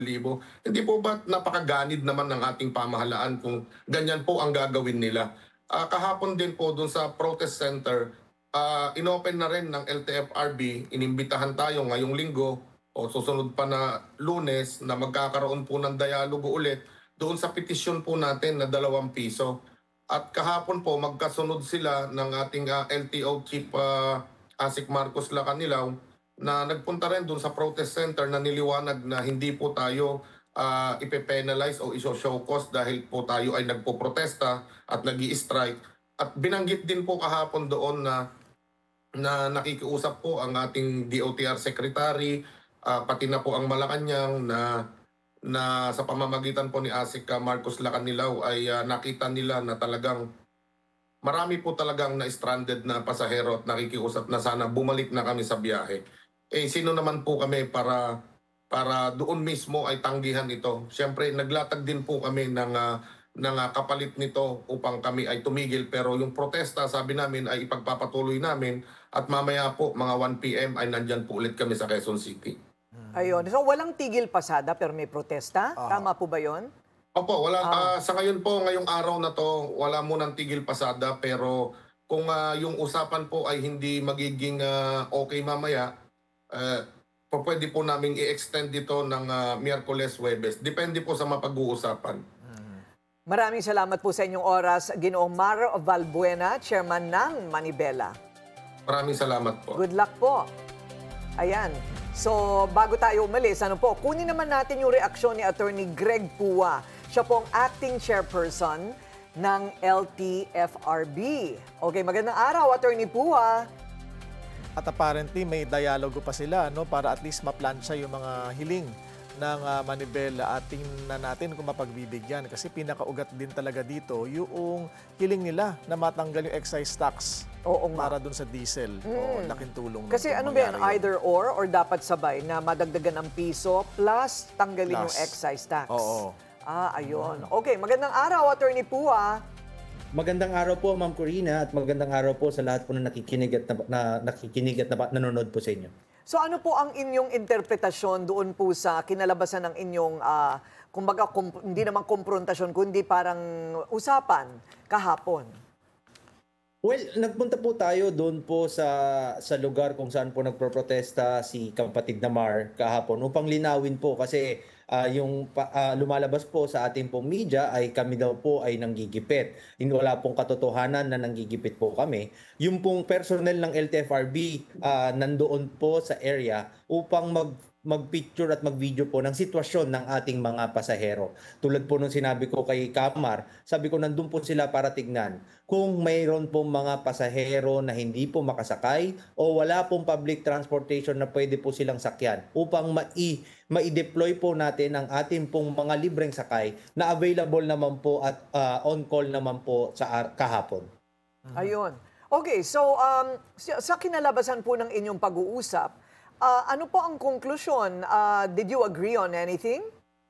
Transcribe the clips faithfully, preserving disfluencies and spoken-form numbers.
libo. Hindi po ba napakaganid naman ng ating pamahalaan kung ganyan po ang gagawin nila? Ah, kahapon din po dun sa protest center, ah, inopen na rin ng L T F R B, inimbitahan tayo ngayong linggo o susunod pa na Lunes na magkakaroon po ng dialogo ulit doon sa petisyon po natin na dalawang piso. At kahapon po magkasunod sila ng ating ah, L T O Chief ah, Asik Marcos Lacanilaw na nagpunta rin doon sa protest center na niliwanag na hindi po tayo ah, ipe-penalize o iso-show cause dahil po tayo ay nagpo-protesta at nag strike. At binanggit din po kahapon doon na na nakikiusap po ang ating D O T R Secretary, ah, pati na po ang Malacanang na na sa pamamagitan po ni ASIC ah, Marcos Lacanilaw ay ah, nakita nila na talagang marami po talagang na-stranded na pasahero at nakikiusap na sana bumalik na kami sa biyahe. Eh sino naman po kami para para doon mismo ay tanggihan ito. Siyempre naglatag din po kami ng ah, ng ah, kapalit nito upang kami ay tumigil, pero yung protesta sabi namin ay ipagpapatuloy namin at mamaya po mga one p m ay nandyan po ulit kami sa Quezon City. Ayun. So walang tigil pasada pero may protesta? Aha. Tama po ba yon? Opo, wala Ah, ah, sa ngayon po, ngayong araw na 'to, wala munang tigil pasada, pero kung ah, yung usapan po ay hindi magiging ah, okey mamaya, eh, pupuwede po naming i-extend dito ng ah, Miyerkules, Huwebes. Depende po sa mapag-uusapan. maraming salamat po sa inyong oras, Ginoong Mar Valbuena, Chairman ng Manibela. Maraming salamat po. Good luck po. Ayan. So, bago tayo umalis, ano po, kunin naman natin yung reaksyon ni Attorney Greg Pua. Siya po ang acting chairperson ng L T F R B. Okay, magandang araw, Attorney Pua. At apparently may dialogo pa sila, no, para at least maplansya yung mga hiling ng ah, Manibela at tingnan natin kung mapagbibigyan. Kasi pinakaugat din talaga dito yung hiling nila na matanggal yung excise tax Oo nga. para dun sa diesel. O, laking tulong. nun Kasi kung ano ba yan, mangyari yun. either or or dapat sabay na madagdagan ang piso plus tanggalin yung Plus. excise tax? Oo. Ah, ayun. Okay, magandang araw, Attorney Pua. Magandang araw po, Ma'am Corina, at magandang araw po sa lahat po na nakikinig at na, na, nakikinig at na, nanonood po sa inyo. So ano po ang inyong interpretasyon doon po sa kinalabasan ng inyong, ah, kumbaga, kom- hindi naman komprontasyon, kundi parang usapan kahapon? Well, nagpunta po tayo doon po sa sa lugar kung saan po nagproprotesta si kapatid na Mar kahapon upang linawin po kasi ah, yung pa- ah, lumalabas po sa ating pong media ay kami daw po ay nanggigipit. Hindi wala pong katotohanan na nanggigipit po kami. Yung pong personnel ng L T F R B ah, nandoon po sa area upang mag mag-picture at mag-video po ng sitwasyon ng ating mga pasahero. Tulad po nung sinabi ko kay Kamar, sabi ko nandun po sila para tignan kung mayroon pong mga pasahero na hindi po makasakay o wala pong public transportation na pwede po silang sakyan upang mai mai-deploy po natin ang ating pong mga libreng sakay na available naman po at ah, on call naman po sa ar- kahapon. Ayun. Okay, so um, sa sa kinalabasan po ng inyong pag-uusap, ah, ano po ang konklusyon? Ah, did you agree on anything?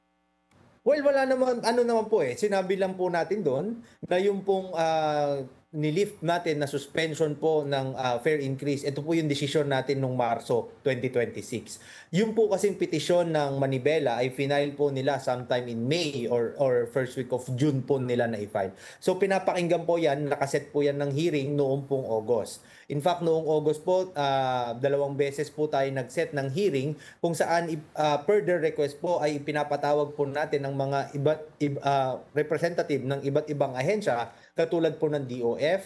Well, wala naman, ano naman po eh, sinabi lang po natin doon na yung pong ah, nilift natin na suspension po ng ah, fare increase, ito po yung desisyon natin nung Marso twenty twenty-six. Yung po kasing petisyon ng Manibela ay final po nila sometime in May or or first week of June po nila na i-file. So pinapakinggan po yan, nakaset po yan ng hearing noong pong August. In fact, noong August po, ah, dalawang beses po tayo nag-set ng hearing kung saan uh, per their request po ay pinapatawag po natin ng mga iba't ib, ah, representative ng iba't ibang ahensya katulad po ng D O F,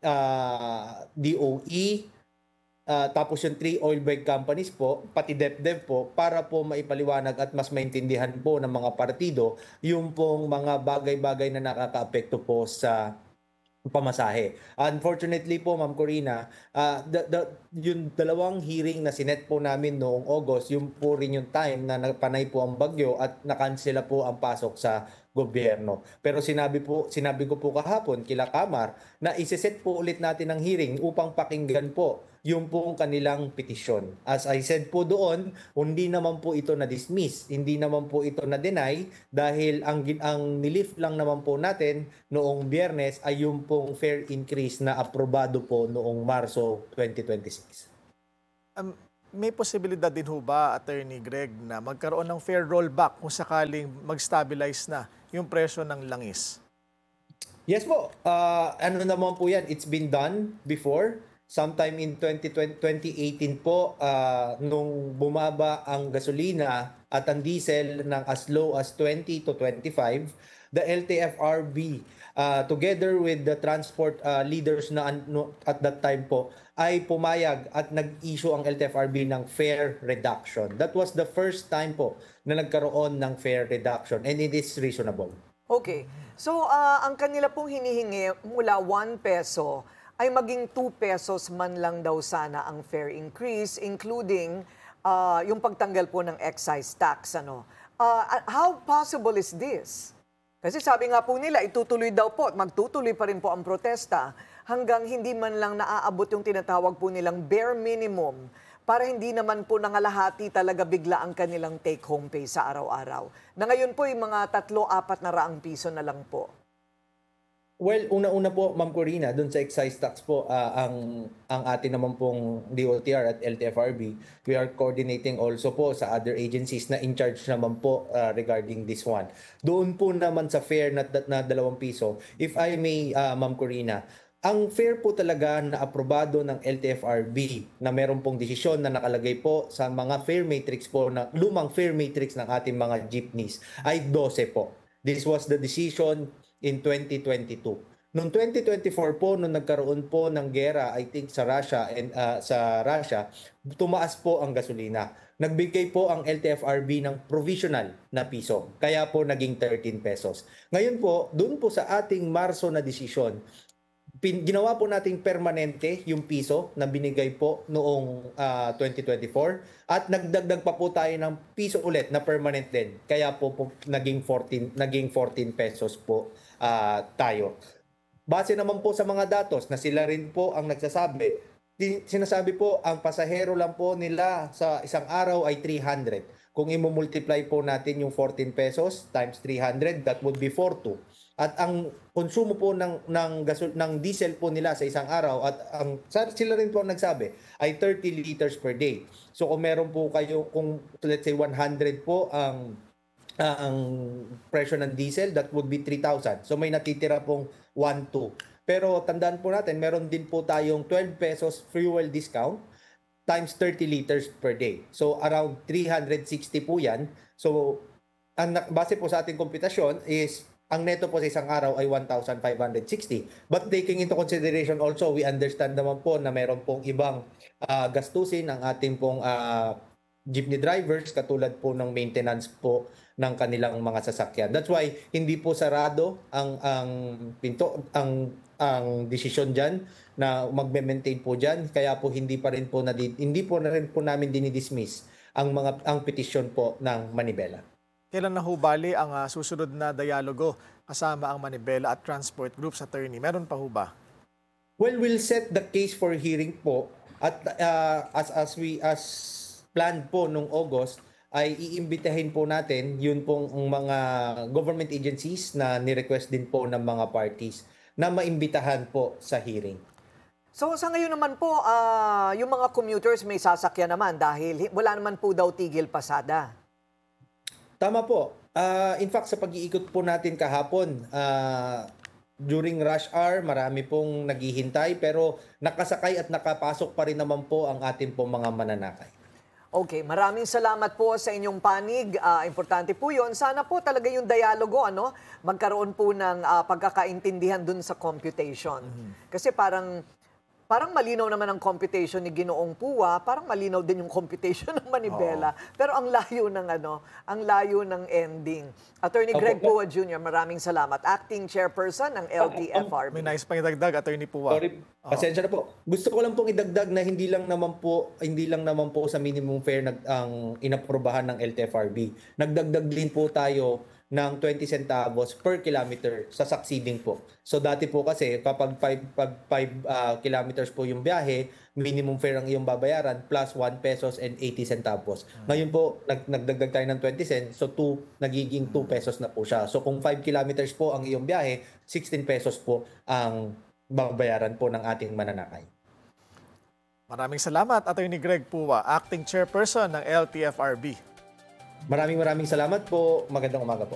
ah, D O E, ah, tapos yung three oil rig companies po, pati DepDev po, para po maipaliwanag at mas maintindihan po ng mga partido yung pong mga bagay-bagay na nakakaapekto po sa pamasahe. Unfortunately po, Ma'am Corina, ah, the, the, yung dalawang hearing na sinet po namin noong August, yung po rin yung time na nagpanay po ang bagyo at nakansela po ang pasok sa gobyerno. Pero sinabi po, sinabi ko po kahapon kila Kamar na isiset po ulit natin ang hearing upang pakinggan po yung pong kanilang petisyon. As I said po doon, hindi naman po ito na-dismiss, hindi naman po ito na-deny dahil ang, gin- ang nilift lang naman po natin noong Biyernes ay yung pong fare increase na aprobado po noong Marso twenty twenty-six. Um, May posibilidad din ho ba, Attorney Greg, na magkaroon ng fair rollback kung sakaling mag-stabilize na yung presyo ng langis? Yes po. Ah, ano naman po yan, it's been done before. Sometime in twenty twenty, twenty eighteen po, ah, nung bumaba ang gasolina at ang diesel ng as low as twenty to twenty-five, the L T F R B, ah, together with the transport ah, leaders na ano, at that time po, ay pumayag at nag-issue ang L T F R B ng fare reduction. That was the first time po na nagkaroon ng fare reduction, and it is reasonable. Okay. So, ah, ang kanila pong hinihingi mula one peso ay maging two pesos man lang daw sana ang fare increase, including ah, yung pagtanggal po ng excise tax. Ano? Ah, how possible is this? Kasi sabi nga po nila, itutuloy daw po at magtutuloy pa rin po ang protesta hanggang hindi man lang naaabot yung tinatawag po nilang bare minimum para hindi naman po nangalahati talaga bigla ang kanilang take-home pay sa araw-araw. Na ngayon po yung mga tatlo, apat na raang piso na lang po. Well, una-una po, Ma'am Corina, doon sa excise tax po, ah, ang ang atin naman pong D O T R at L T F R B, we are coordinating also po sa other agencies na in charge naman po ah, regarding this one. Doon po naman sa fare na, na dalawang piso, if I may, ah, Ma'am Corina, ang fare po talaga na aprobado ng L T F R B na meron pong desisyon na nakalagay po sa mga fare matrix po, na lumang fare matrix ng ating mga jeepneys ay twelve po. This was the decision in twenty twenty-two. Noong twenty twenty-four po, nung nagkaroon po ng gera, I think sa Russia and uh, sa Russia, tumaas po ang gasolina. Nagbigay po ang L T F R B ng provisional na piso. Kaya po naging thirteen pesos. Ngayon po, doon po sa ating Marso na desisyon, pin, ginawa po nating permanente yung piso na binigay po noong uh, twenty twenty-four at nagdagdag pa po tayo ng piso ulit na permanent din. Kaya po, po naging fourteen naging fourteen pesos po uh, tayo. Base naman po sa mga datos na sila rin po ang nagsasabi, sinasabi po ang pasahero lang po nila sa isang araw ay three hundred. Kung i-multiply po natin yung fourteen pesos times three hundred, that would be four two. At ang konsumo po ng ng gasol ng diesel po nila sa isang araw at ang sila rin po ang nagsabi ay thirty liters per day. So kung meron po kayo, kung let's say one hundred po ang uh, ang presyo ng diesel, that would be three thousand. So may natitira pong one two. Pero tandaan po natin, meron din po tayong twelve pesos fuel discount times thirty liters per day. So around three hundred sixty po yan. So ang base po sa ating komputasyon is ang neto po sa isang araw ay one thousand five hundred sixty. But taking into consideration also, we understand naman po na meron pong ibang uh, gastusin ng ating pong uh, jeepney drivers, katulad po ng maintenance po ng kanilang mga sasakyan. That's why hindi po sarado ang ang pinto ang ang desisyon diyan na magme-maintain po diyan, kaya po hindi pa rin po na hindi po na rin po namin dinidismiss ang mga ang petisyon po ng Manibela. Kailan na hubali ang uh, susunod na dialogo kasama ang Manibela at Transport Groups, Attorney? Meron pa ho ba? Well, we'll set the case for hearing po at uh, as as we as planned po nung August ay iimbitahin po natin yun pong mga government agencies na ni-request din po ng mga parties na maimbitahan po sa hearing. So sa ngayon naman po, ah, yung mga commuters may sasakyan naman dahil hi- wala naman po daw tigil pasada. Tama po. Ah, in fact, sa pag-iikot po natin kahapon, ah, during rush hour, marami pong naghihintay pero nakasakay at nakapasok pa rin naman po ang ating pong mga mananakay. Okay, maraming salamat po sa inyong panig. Ah, importante po yun. Sana po talaga yung dialogo, ano, magkaroon po ng ah, pagkakaintindihan dun sa computation. Kasi parang parang malinaw naman ang computation ni Ginoong Pua, parang malinaw din yung computation ng Manibela. Pero ang layo ng ano, ang layo ng ending. Attorney Greg Opo. Pua Junior, maraming salamat. Acting Chairperson ng L T F R May B. nais pang idagdag, Attorney Pua. Sorry, pasensya na po. Gusto ko lang pong idagdag na hindi lang naman po hindi lang naman po sa minimum fare nag ang inaprobahan ng L T F R B. Nagdagdag din po tayo ng twenty centavos per kilometer sa succeeding po. So dati po kasi kapag five kilometers po yung biyahe, minimum fare ang iyong babayaran plus one pesos and eighty centavos. Ngayon po nag nagdagdag tayo ng twenty cents, so two nagiging two pesos na po siya. So kung five kilometers po ang iyong biyahe, sixteen pesos po ang babayaran po ng ating mananakay. Maraming salamat, Attorney Greg Puwa, Acting Chairperson ng L T F R B. Maraming maraming salamat po. Magandang umaga po.